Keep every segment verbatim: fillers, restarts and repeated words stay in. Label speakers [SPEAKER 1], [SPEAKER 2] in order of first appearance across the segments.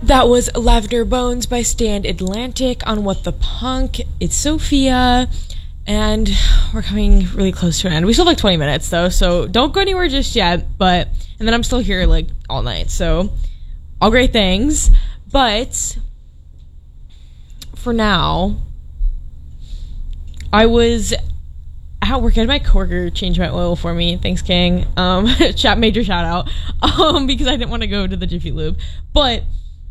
[SPEAKER 1] That was Lavender Bones by Stand Atlantic on What the Punk. It's Sophia, and we're coming really close to an end. We still have like twenty minutes though, so don't go anywhere just yet. But and then I'm still here like all night, so all great things. But for now, I was at work. I had my coworker change my oil for me. Thanks, King. Um, chat major shout out. Um, because I didn't want to go to the Jiffy Lube, but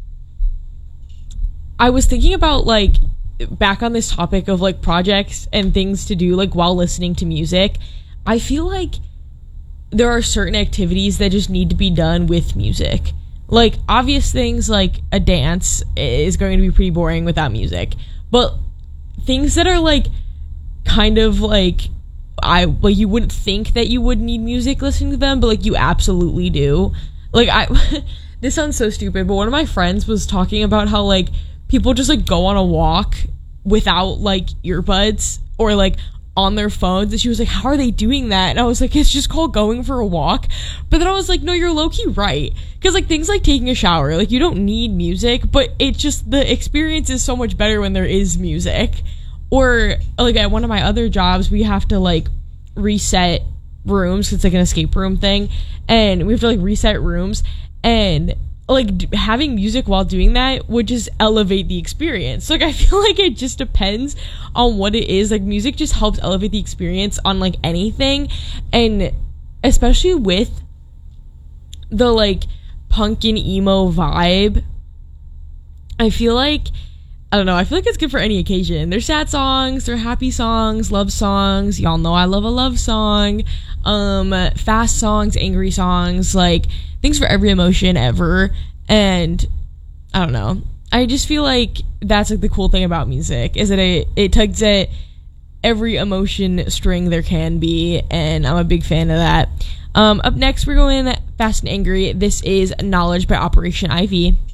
[SPEAKER 1] I was thinking about, like, back on this topic of, like, projects and things to do, like, while listening to music. I feel like there are certain activities that just need to be done with music. Like, obvious things like a dance is going to be pretty boring without music. But things that are, like, kind of, like, I, like, you wouldn't think that you would need music listening to them, but, like, you absolutely do. Like, I, this sounds so stupid, but one of my friends was talking about how, like, people just, like, go on a walk without, like, earbuds or, like, on their phones. And she was like, how are they doing that? And I was like, it's just called going for a walk. But then I was like, no, you're low-key right. Because, like, things like taking a shower, like, you don't need music, but it just, the experience is so much better when there is music. Or, like, at one of my other jobs, we have to, like, reset rooms. It's, like, an escape room thing. And we have to, like, reset rooms. And like d- having music while doing that would just elevate the experience. Like, I feel like it just depends on what it is. Like, music just helps elevate the experience on, like, anything. And especially with the, like, punk and emo vibe, I feel like, I don't know, I feel like it's good for any occasion. There's sad songs, there are happy songs, love songs. Y'all know I love a love song. Um, fast songs, angry songs, like, things for every emotion ever. And I don't know, I just feel like that's, like, the cool thing about music is that it, it tugs at every emotion string there can be, and I'm a big fan of that. Um, up next we're going Fast and Angry. This is Knowledge by Operation Ivy.